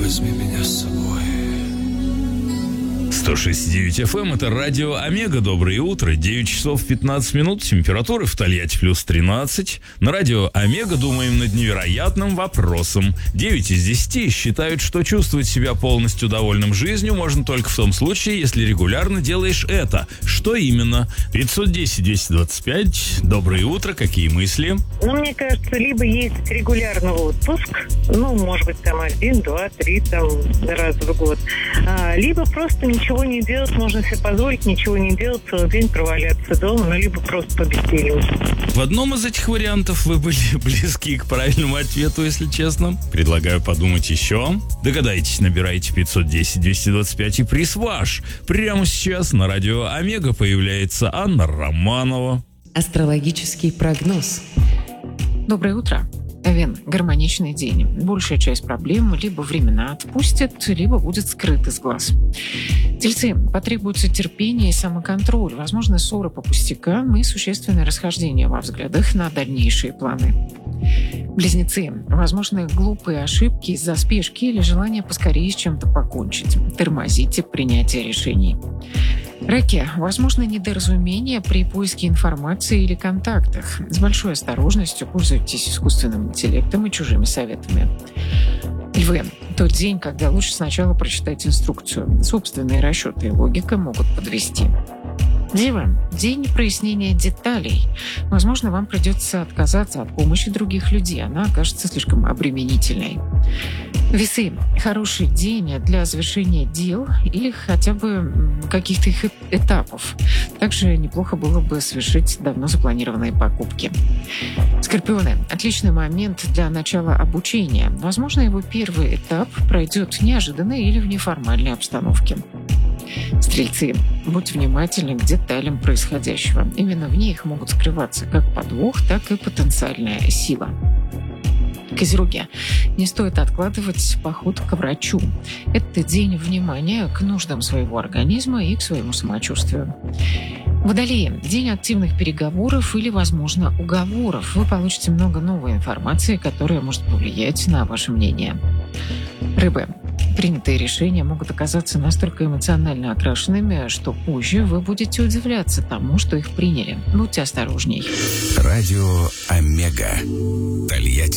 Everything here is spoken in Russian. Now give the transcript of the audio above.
возьми меня с собой. 106.9 FM, это радио Омега. Доброе утро, 9 часов 15 минут, температура в Тольятти плюс 13. На радио Омега думаем над невероятным вопросом. 9 из 10 считают, что чувствовать себя полностью довольным жизнью можно только в том случае, если регулярно делаешь это. Что именно? 510-225, доброе утро, какие мысли? Мне кажется, либо есть регулярный отпуск, может быть, там 1, 2, 3 раза в год, либо просто ничего не делать, можно себе позволить ничего не делать, целый день проваляться дома, либо просто побессилить. В одном из этих вариантов вы были близки к правильному ответу, если честно. Предлагаю подумать еще. Догадайтесь, набирайте 510-225 и приз ваш. Прямо сейчас на радио Омега появляется Анна Романова. Астрологический прогноз. Доброе утро. Овен. Гармоничный день. Большая часть проблем либо временно отпустят, либо будет скрыт из глаз. Тельцы. Потребуется терпение и самоконтроль. Возможно, ссоры по пустякам и существенное расхождение во взглядах на дальнейшие планы. Близнецы. Возможны глупые ошибки из-за спешки или желания поскорее с чем-то покончить. Тормозите принятие решений. Раки. Возможно недоразумение при поиске информации или контактах. С большой осторожностью пользуйтесь искусственным интеллектом и чужими советами. Львы. Тот день, когда лучше сначала прочитать инструкцию. Собственные расчеты и логика могут подвести. Девы. День прояснения деталей. Возможно, вам придется отказаться от помощи других людей. Она окажется слишком обременительной. Весы. Хороший день для завершения дел или хотя бы каких-то их этапов. Также неплохо было бы совершить давно запланированные покупки. Скорпионы. Отличный момент для начала обучения. Возможно, его первый этап пройдет неожиданно или в неформальной обстановке. Стрельцы. Будьте внимательны к деталям происходящего. Именно в них могут скрываться как подвох, так и потенциальная сила. Козероги. Не стоит откладывать поход к врачу. Это день внимания к нуждам своего организма и к своему самочувствию. Водолеи. День активных переговоров или, возможно, уговоров. Вы получите много новой информации, которая может повлиять на ваше мнение. Рыбы. Принятые решения могут оказаться настолько эмоционально окрашенными, что позже вы будете удивляться тому, что их приняли. Будьте осторожней. Радио Омега. Тольятти